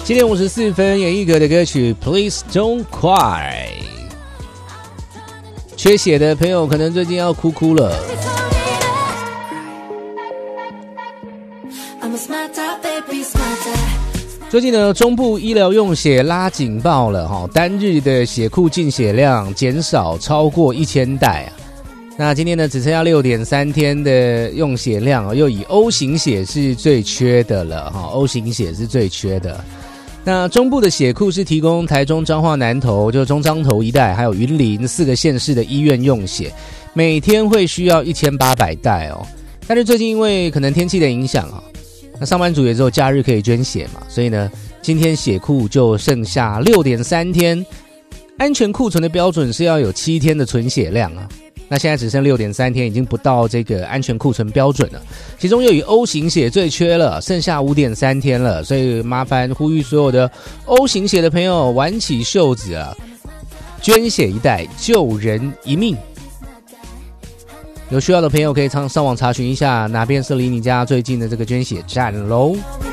7点54分，严艺格的歌曲 Please Don't Cry。 缺血的朋友可能最近要哭了。最近呢，中部医疗用血拉警报了，单日的血库进血量减少超过1000袋啊。那今天呢，只剩下6.3天的用血量，又以 O 型血是最缺的了，O 型血是最缺的。那中部的血库是提供台中、彰化、南投，就中彰投一带，还有云林4个县市的医院用血，每天会需要1800袋哦。但是最近因为可能天气的影响啊，那上班族也只有假日可以捐血嘛，所以呢，今天血库就剩下6.3天，安全库存的标准是要有7天的存血量啊。那现在只剩6.3天，已经不到这个安全库存标准了。其中又以 O 型血最缺了，剩下5.3天了，所以麻烦呼吁所有的 O 型血的朋友挽起袖子啊，捐血一袋，救人一命。有需要的朋友可以上网查询一下哪边是离你家最近的这个捐血站咯。